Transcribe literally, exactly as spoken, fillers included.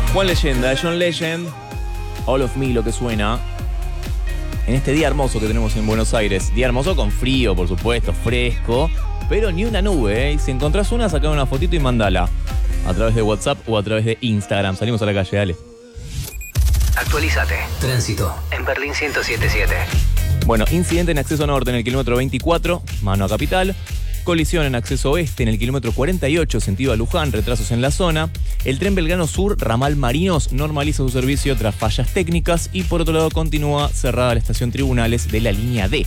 Juan Leyenda, John Legend, All of Me, lo que suena. En este día hermoso que tenemos en Buenos Aires. Día hermoso con frío, por supuesto, fresco, pero ni una nube, ¿eh? Y si encontrás una, sacá una fotito y mandala a través de WhatsApp o a través de Instagram. Salimos a la calle, dale. Actualizate. Tránsito en Berlín ciento siete punto siete. Bueno, incidente en acceso norte en el kilómetro veinticuatro, mano a Capital. Colisión en acceso oeste en el kilómetro cuarenta y ocho, sentido a Luján, retrasos en la zona. El tren Belgrano Sur, ramal Marinos, normaliza su servicio tras fallas técnicas y por otro lado continúa cerrada la estación Tribunales de la línea D.